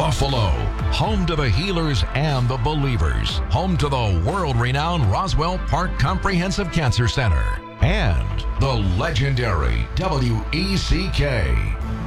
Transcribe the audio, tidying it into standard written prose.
Buffalo, home to the healers and the believers, home to the world-renowned Roswell Park Comprehensive Cancer Center, and the legendary WECK.